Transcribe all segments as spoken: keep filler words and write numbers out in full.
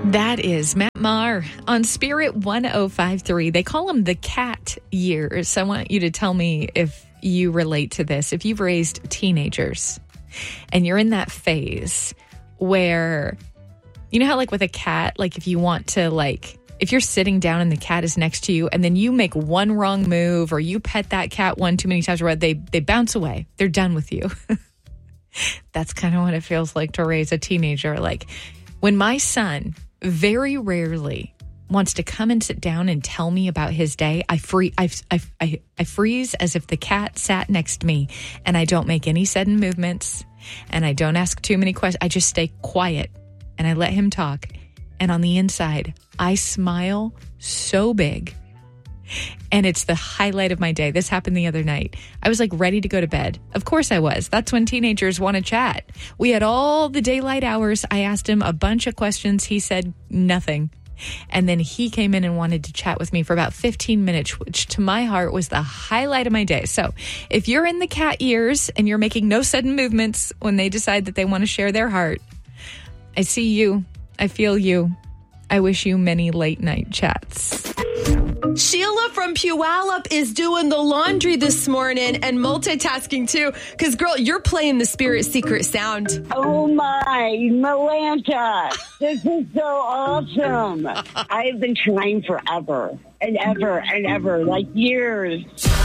That is Matt Maher on Spirit one oh five point three. They call them the cat years. I want you to tell me if you relate to this. If you've raised teenagers and you're in that phase where, you know how like with a cat, like if you want to like, if you're sitting down and the cat is next to you and then you make one wrong move or you pet that cat one too many times, where they, they bounce away. They're done with you. That's kind of what it feels like to raise a teenager. Like when my son very rarely wants to come and sit down and tell me about his day, I free, I, I, I, I freeze as if the cat sat next to me, and I don't make any sudden movements, and I don't ask too many questions. I just stay quiet, and I let him talk. And on the inside, I smile so big, and it's the highlight of my day. This happened the other night. I was like ready to go to bed. Of course I was. That's when teenagers want to chat. We had all the daylight hours. I asked him a bunch of questions. He said nothing. And then he came in and wanted to chat with me for about fifteen minutes, which to my heart was the highlight of my day. So if you're in the cat years and you're making no sudden movements when they decide that they want to share their heart, I see you. I feel you. I wish you many late night chats. Sheila from Puyallup is doing the laundry this morning and multitasking too. Because, girl, you're playing the Spirit Secret Sound. Oh, my, Melanta. This is so awesome. I've been trying forever and ever and ever, like years.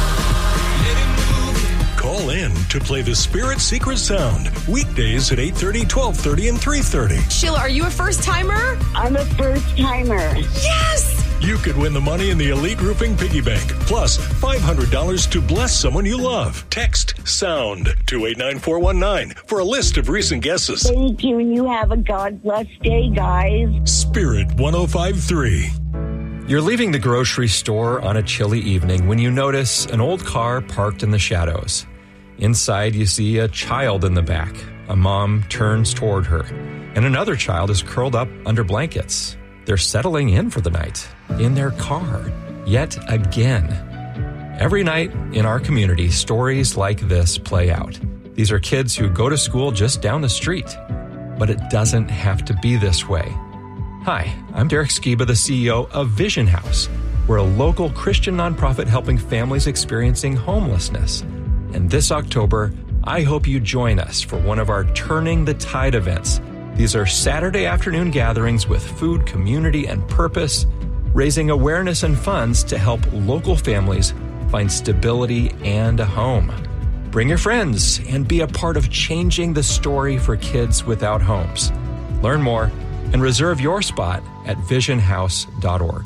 Call in to play the Spirit Secret Sound. Weekdays at eight thirty, twelve thirty, and three thirty. Sheila, are you a first-timer? I'm a first-timer. Yes! You could win the money in the Elite Roofing Piggy Bank, plus five hundred dollars to bless someone you love. Text SOUND to eight nine four one nine for a list of recent guesses. Thank you, and you have a God-blessed day, guys. Spirit one oh five point three. You're leaving the grocery store on a chilly evening when you notice an old car parked in the shadows. Inside, you see a child in the back. A mom turns toward her, and another child is curled up under blankets. They're settling in for the night in their car, yet again. Every night in our community, stories like this play out. These are kids who go to school just down the street, but it doesn't have to be this way. Hi, I'm Derek Skiba, the C E O of Vision House. We're a local Christian nonprofit helping families experiencing homelessness. And this October, I hope you join us for one of our Turning the Tide events. These are Saturday afternoon gatherings with food, community, and purpose, raising awareness and funds to help local families find stability and a home. Bring your friends and be a part of changing the story for kids without homes. Learn more and reserve your spot at vision house dot org.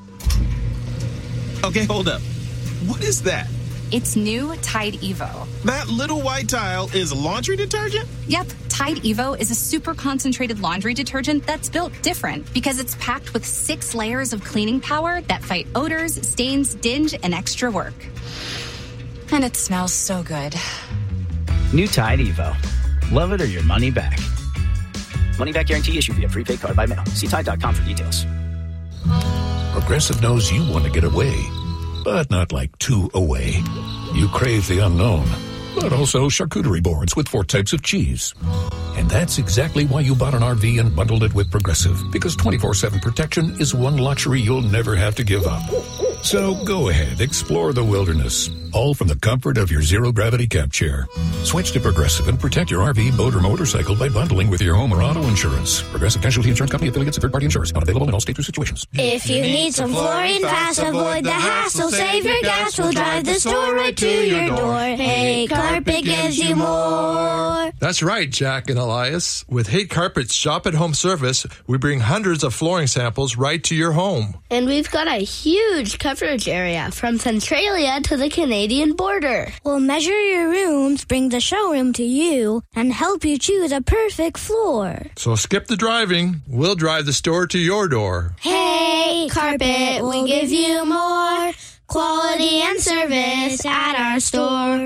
Okay, hold up. What is that? It's new Tide Evo. That little white tile is laundry detergent? Yep, Tide Evo is a super concentrated laundry detergent that's built different because it's packed with six layers of cleaning power that fight odors, stains, dinge, and extra work. And it smells so good. New Tide Evo. Love it or your money back. Money back guarantee issued via prepaid card by mail. See Tide dot com for details. Progressive knows you want to get away, but not like too away. You crave the unknown, but also charcuterie boards with four types of cheese. And that's exactly why you bought an R V and bundled it with Progressive, because twenty-four seven protection is one luxury you'll never have to give up. So go ahead, explore the wilderness, all from the comfort of your zero-gravity camp chair. Switch to Progressive and protect your R V, boat, or motorcycle by bundling with your home or auto insurance. Progressive Casualty Insurance Company, affiliates, and third-party insurers. Not available in all states or situations. If you need some flooring fast, avoid the hassle. Save your gas, we'll drive the store right to your door. Hey, Carpet gives you more. That's right, Jack and Elias. With Hate Carpet's shop-at-home service, we bring hundreds of flooring samples right to your home. And we've got a huge coverage area from Centralia to the Canadian border. We'll measure your rooms, bring the showroom to you, and help you choose a perfect floor. So skip the driving. We'll drive the store to your door. Hey, Carpet, we'll give you more quality and service at our store.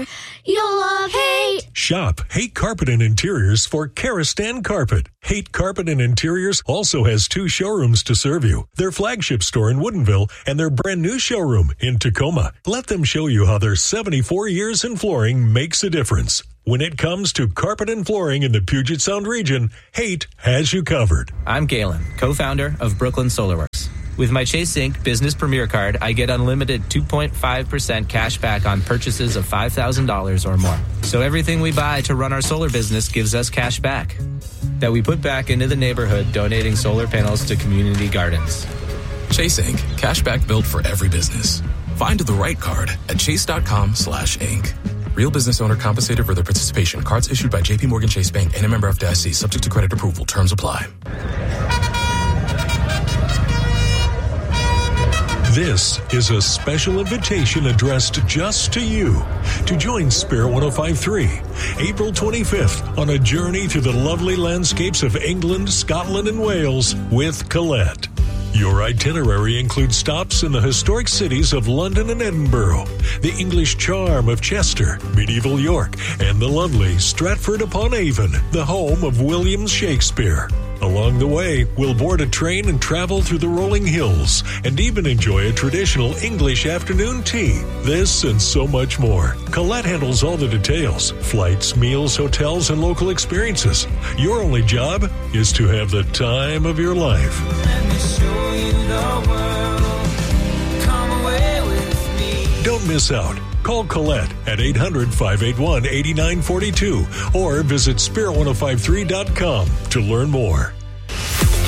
you'll love Haight. Shop Haight Carpet and Interiors for Karastan Carpet. Haight Carpet and Interiors also has two showrooms to serve you. Their flagship store in Woodinville and their brand new showroom in Tacoma. Let them show you how their seventy-four years in flooring makes a difference. When it comes to carpet and flooring in the Puget Sound region, Haight has you covered. I'm Galen, co-founder of Brooklyn SolarWorks. With my Chase Inc Business Premier Card, I get unlimited two point five percent cash back on purchases of five thousand dollars or more. So everything we buy to run our solar business gives us cash back that we put back into the neighborhood, donating solar panels to community gardens. Chase Inc Cash back built for every business. Find the right card at chase.com slash Inc. Real business owner compensated for their participation. Cards issued by J P Morgan Chase Bank and a member of F D I C. Subject to credit approval. Terms apply. This is a special invitation addressed just to you to join Spirit one oh five point three April twenty-fifth on a journey through the lovely landscapes of England, Scotland, and Wales with Colette. Your itinerary includes stops in the historic cities of London and Edinburgh, the English charm of Chester, medieval York, and the lovely Stratford-upon-Avon, the home of William Shakespeare. Along the way, we'll board a train and travel through the rolling hills and even enjoy a traditional English afternoon tea. This and so much more. Colette handles all the details: flights, meals, hotels, and local experiences. Your only job is to have the time of your life. Let me show you the world. Come away with me. Don't miss out. Call Colette at eight hundred, five eight one, eight nine four two or visit spirit ten fifty-three dot com to learn more.